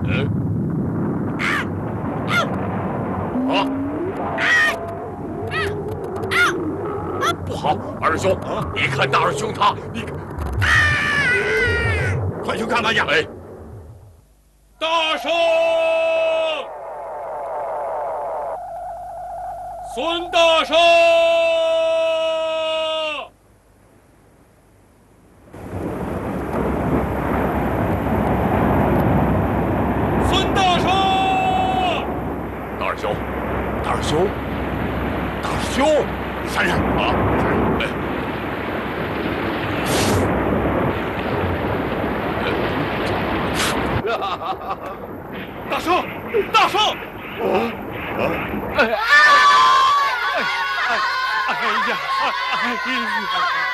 不好，二师兄，你看大师兄他， 快去看看去！ 哎， 大圣，孙大圣，孙大圣， 大师兄， 大师兄，大师兄，闪闪啊！ 大圣，大圣！ 哎呀！